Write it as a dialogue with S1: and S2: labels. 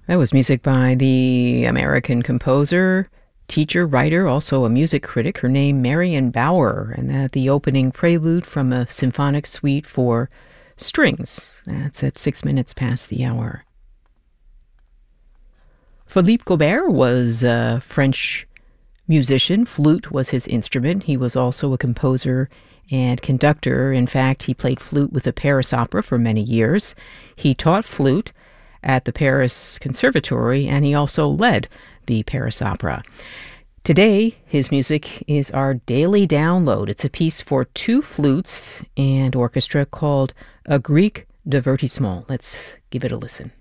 S1: That was music by the American composer, teacher, writer, also a music critic. Her name, Marion Bauer, and that the opening prelude from a symphonic suite for strings. That's at 6 minutes past the hour. Philippe Gobert was a French musician. Flute was his instrument. He was also a composer and conductor. In fact, he played flute with the Paris Opera for many years. He taught flute at the Paris Conservatory, and he also led the Paris Opera. Today, his music is our daily download. It's a piece for two flutes and orchestra called A Greek Divertissement. Let's give it a listen.